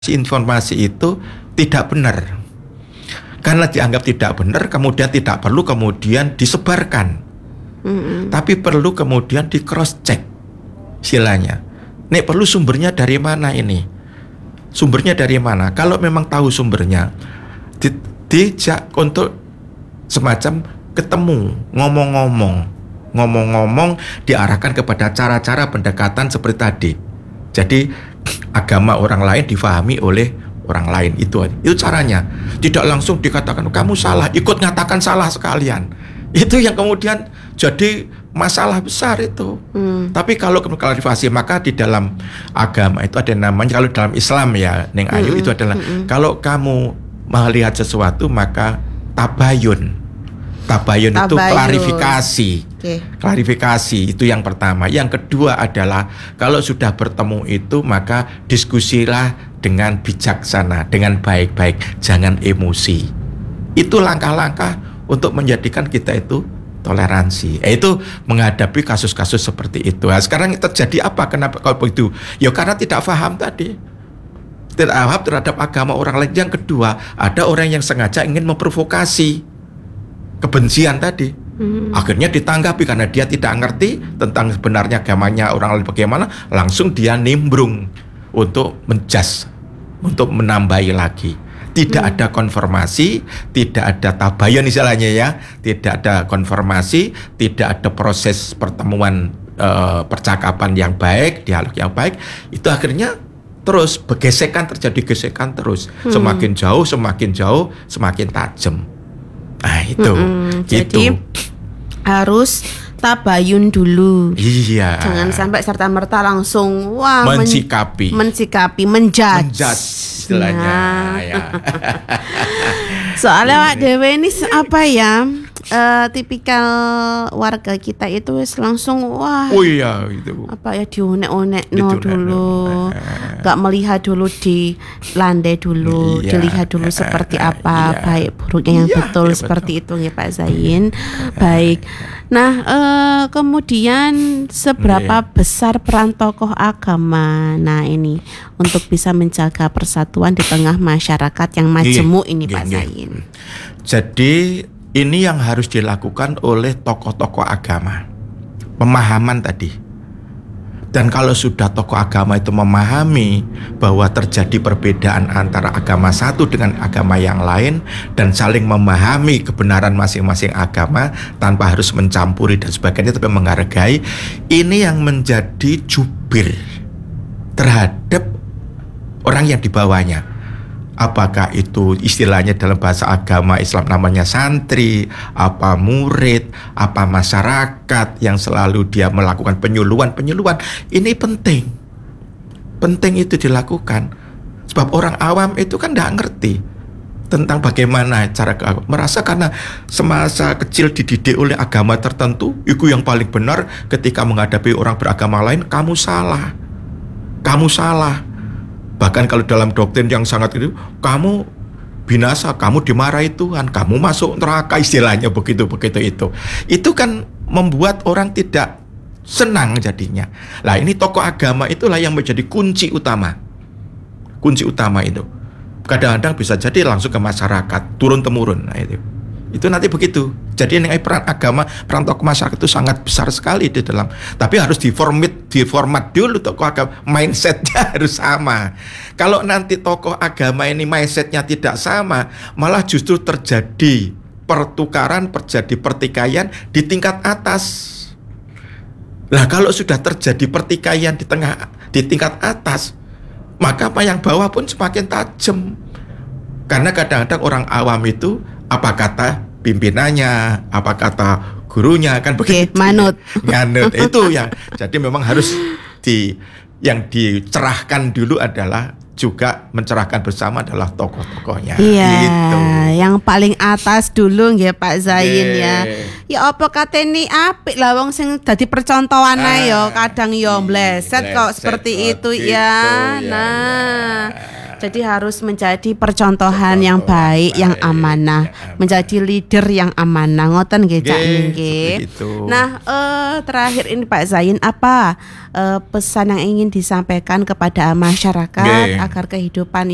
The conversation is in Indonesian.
informasi itu tidak benar. Karena dianggap tidak benar, kemudian tidak perlu kemudian disebarkan. Tapi perlu kemudian di cross check istilahnya. Nek perlu sumbernya dari mana ini? Sumbernya dari mana? Kalau memang tahu sumbernya, dijak untuk semacam ketemu, ngomong-ngomong diarahkan kepada cara-cara pendekatan seperti tadi. Jadi agama orang lain difahami oleh orang lain, itu caranya. Tidak langsung dikatakan kamu salah, ikut ngatakan salah sekalian. Itu yang kemudian jadi masalah besar itu. Tapi kalau klarifikasi, maka di dalam agama itu ada namanya, kalau dalam Islam ya Neng Ayu, itu adalah kalau kamu melihat sesuatu maka tabayun itu klarifikasi. Klarifikasi itu yang pertama. Yang kedua adalah kalau sudah bertemu itu maka diskusilah dengan bijaksana, dengan baik-baik, jangan emosi. Itu langkah-langkah untuk menjadikan kita itu toleransi. Itu menghadapi kasus-kasus seperti itu. Nah, sekarang terjadi apa? Kenapa kalau begitu? Ya karena tidak paham tadi. Tidak paham terhadap agama orang lain. Yang kedua, ada orang yang sengaja ingin memprovokasi kebencian tadi. Akhirnya ditanggapi karena dia tidak ngerti tentang sebenarnya agamanya orang lain bagaimana, langsung dia nimbrung untuk menjas, untuk menambahi lagi. Tidak ada konfirmasi, tidak ada tabayun istilahnya ya, tidak ada konfirmasi, tidak ada proses pertemuan percakapan yang baik, dialog yang baik. Itu akhirnya terus terjadi gesekan terus, semakin jauh, semakin tajam. Nah itu, jadi harus tabayun dulu. Iya. Jangan sampai serta-merta langsung mensikapi, menjudge istilahnya. Ya. Soalnya Wak Dewe ini apa ya? Tipikal warga kita itu langsung itu apa ya, diunek-unek dulu, nggak melihat dulu, di landai dulu, dilihat dulu seperti apa baik buruknya yang betul seperti itu ya Pak Zain. Baik. Nah, kemudian seberapa besar peran tokoh agama ini untuk bisa menjaga persatuan di tengah masyarakat yang majemuk ini Pak Zain? Jadi ini yang harus dilakukan oleh tokoh-tokoh agama, pemahaman tadi. Dan kalau sudah tokoh agama itu memahami bahwa terjadi perbedaan antara agama satu dengan agama yang lain, dan saling memahami kebenaran masing-masing agama tanpa harus mencampuri dan sebagainya, tapi menghargai, ini yang menjadi jubir terhadap orang yang di bawahnya. Apakah itu istilahnya dalam bahasa agama Islam namanya santri, apa murid, apa masyarakat yang selalu dia melakukan penyuluhan. Ini penting itu dilakukan. Sebab orang awam itu kan tidak ngerti tentang bagaimana cara merasa karena semasa kecil dididik oleh agama tertentu, itu yang paling benar. Ketika menghadapi orang beragama lain, kamu salah. Bahkan kalau dalam doktrin yang sangat itu, kamu binasa, kamu dimarahi Tuhan, kamu masuk neraka, istilahnya begitu itu. Itu kan membuat orang tidak senang jadinya. Nah, ini tokoh agama itulah yang menjadi kunci utama itu. Kadang-kadang bisa jadi langsung ke masyarakat, turun temurun. Nah, itu nanti begitu. Jadi peran agama, peran tokoh masyarakat itu sangat besar sekali di dalam. Tapi harus diformat dulu tokoh agama, mindsetnya harus sama. Kalau nanti tokoh agama ini mindsetnya tidak sama, malah justru terjadi pertukaran, terjadi pertikaian di tingkat atas. Nah, kalau sudah terjadi pertikaian di tingkat atas, maka apa yang bawah pun semakin tajam. Karena kadang-kadang orang awam itu apa kata pimpinannya, apa kata gurunya, kan begitu. Manut itu ya. Jadi memang harus yang dicerahkan dulu adalah juga mencerahkan bersama adalah tokoh-tokohnya. Iya, gitu. Yang paling atas dulu nggih Pak Zain ya. Ya apa katene apik lah wong sing dadi percontohan ae ya, kadang ya mleset kok seperti itu ya. Nah, jadi harus menjadi percontohan yang baik, yang amanah, menjadi leader yang amanah. Ngoten nggih Cak nggih. Nah, terakhir ini Pak Zain, apa pesan yang ingin disampaikan kepada masyarakat agar kehidupan